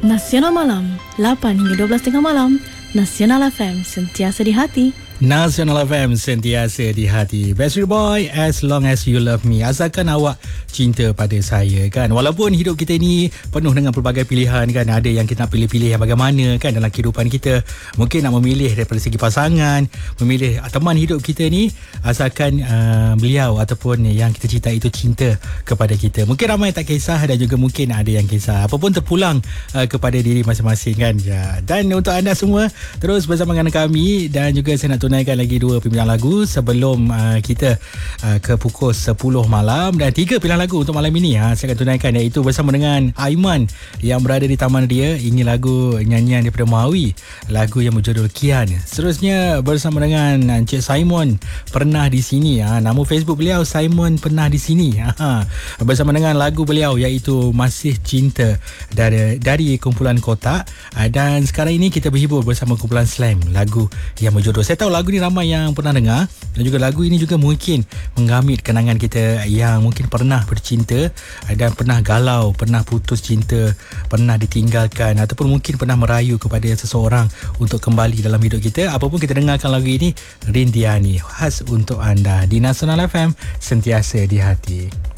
Nasional Malam 8 hingga 12.30 malam. Nasional FM, sentiasa di hati. Nasional FM, sentiasa di hati. Backstreet Boy, As Long As You Love Me. Asalkan awak cinta pada saya, kan. Walaupun hidup kita ni penuh dengan pelbagai pilihan, kan. Ada yang kita nak pilih-pilih yang bagaimana, kan, dalam kehidupan kita. Mungkin nak memilih daripada segi pasangan, memilih teman hidup kita ni, asalkan beliau ataupun yang kita cinta itu cinta kepada kita. Mungkin ramai tak kisah dan juga mungkin ada yang kisah. Apa pun terpulang kepada diri masing-masing, kan. Ya. Dan untuk anda semua, terus bersama dengan kami, dan juga saya nak tunaikan lagi 2 pilihan lagu sebelum kita ke pukul 10 malam, dan 3 pilihan lagu untuk malam ini saya akan tunaikan, iaitu bersama dengan Aiman yang berada di Taman Ria. Ini lagu nyanyian daripada Maui, lagu yang berjudul Kian. Seterusnya bersama dengan Encik Simon, Pernah di Sini. Nama Facebook beliau Simon Pernah di Sini. Bersama dengan lagu beliau iaitu Masih Cinta dari kumpulan Kotak. Dan sekarang ini kita berhibur bersama kumpulan Slam, lagu yang berjodoh. Saya tahu lagu ni ramai yang pernah dengar, dan juga lagu ini juga mungkin menggamit kenangan kita yang mungkin pernah bercinta dan pernah galau, pernah putus cinta, pernah ditinggalkan, ataupun mungkin pernah merayu kepada seseorang untuk kembali dalam hidup kita. Apapun, kita dengarkan lagu ini, Rintiani, khas untuk anda di Nasional FM, sentiasa di hati.